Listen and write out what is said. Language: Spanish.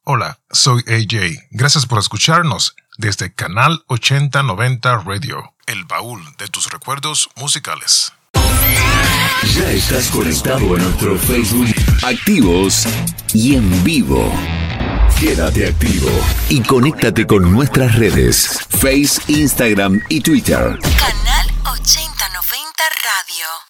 Hola, soy AJ. Gracias por escucharnos desde Canal 8090 Radio, el baúl de tus recuerdos musicales. Ya estás conectado a nuestro Facebook, activos y en vivo. Quédate activo y conéctate con nuestras redes, Face, Instagram y Twitter. Canal 8090 Radio.